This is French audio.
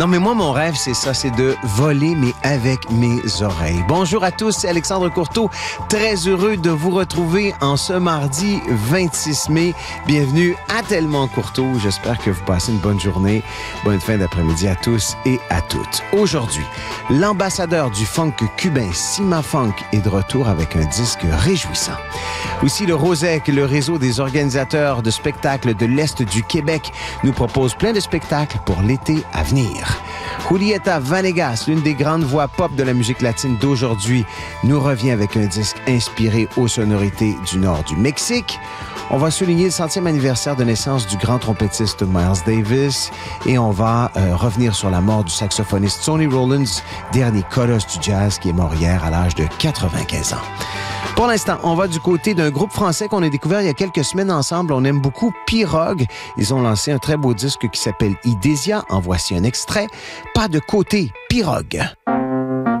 Non, mais moi, mon rêve, c'est ça, c'est de voler, mais avec mes oreilles. Bonjour à tous, c'est Alexandre Courteau. Très heureux de vous retrouver en ce mardi 26 mai. Bienvenue à Tellement Courteau. J'espère que vous passez une bonne journée. Bonne fin d'après-midi à tous et à toutes. Aujourd'hui, l'ambassadeur du funk cubain, Cima Funk, est de retour avec un disque réjouissant. Aussi, le Rosec, le réseau des organisateurs de spectacles de l'Est du Québec, nous propose plein de spectacles pour l'été à venir. Julieta Venegas, l'une des grandes voix pop de la musique latine d'aujourd'hui, nous revient avec un disque inspiré aux sonorités du nord du Mexique. On va souligner le 100e anniversaire de naissance du grand trompettiste Miles Davis et on va revenir sur la mort du saxophoniste Sonny Rollins, dernier colosse du jazz qui est mort hier à l'âge de 95 ans. Pour l'instant, on va du côté d'un groupe français qu'on a découvert il y a quelques semaines ensemble. On aime beaucoup Pirogue. Ils ont lancé un très beau disque qui s'appelle Idésia. En voici un extrait. Pas de côté, Pirogue.